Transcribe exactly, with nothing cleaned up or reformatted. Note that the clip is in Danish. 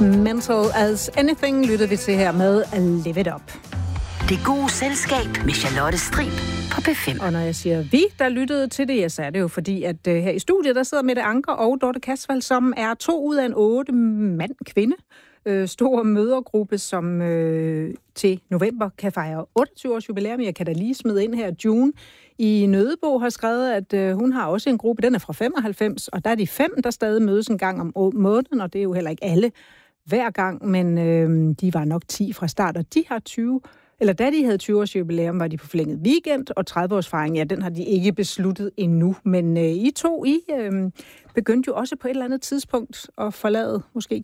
Mental as Anything lytter vi til her med Live It Up. Det gode selskab med Charlotte Strib på P fem. Og når jeg siger vi, der lyttede til det, så er det jo fordi, at uh, her i studiet, der sidder Mette Anker og Dorte Kasvald, som er to ud af en otte mand-kvinde. Uh, stor mødergruppe, som uh, til november kan fejre otteogtyve års jubilæum. Jeg kan da lige smide ind her. June i Nødebo har skrevet, at uh, hun har også en gruppe, den er fra femoghalvfems, og der er de fem, der stadig mødes en gang om måneden, og det er jo heller ikke alle hver gang, men øh, de var nok ti fra start, og de har tyve, eller da de havde tyve års jubilæum, var de på forlænget weekend, og tredive års fejring, ja, den har de ikke besluttet endnu, men øh, I to, I øh, begyndte jo også på et eller andet tidspunkt at forlade måske